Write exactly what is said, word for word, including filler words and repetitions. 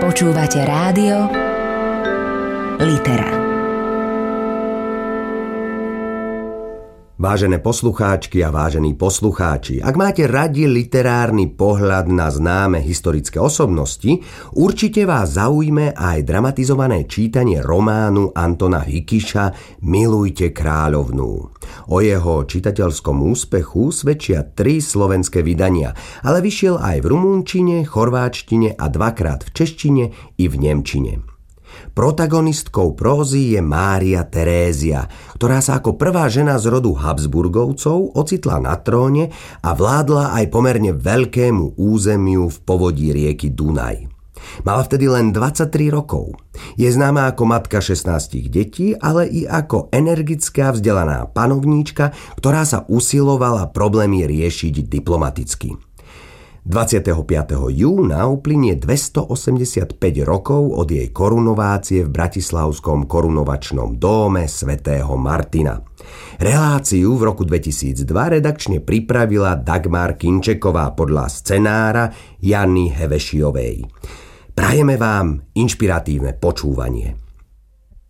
Počúvate rádio Litera. Vážené poslucháčky a vážení poslucháči, ak máte radi literárny pohľad na známe historické osobnosti, určite vás zaujme aj dramatizované čítanie románu Antona Hikiša Milujte kráľovnú. O jeho čitateľskom úspechu svedčia tri slovenské vydania, ale vyšiel aj v rumúnčine, chorváčtine a dvakrát v češtine i v nemčine. Protagonistkou prózy je Mária Terézia, ktorá sa ako prvá žena z rodu Habsburgovcov ocitla na tróne a vládla aj pomerne veľkému územiu v povodí rieky Dunaj. Mala vtedy len dvadsaťtri rokov. Je známa ako matka šestnástich detí, ale i ako energická vzdelaná panovníčka, ktorá sa usilovala problémy riešiť diplomaticky. dvadsiateho piateho júna uplynie dvestoosemdesiatpäť rokov od jej korunovácie v bratislavskom korunovačnom dóme svätého Martina. Reláciu v roku dvetisícdva redakčne pripravila Dagmar Kinčeková podľa scenára Jany Hevešiovej. Prajeme vám inšpiratívne počúvanie.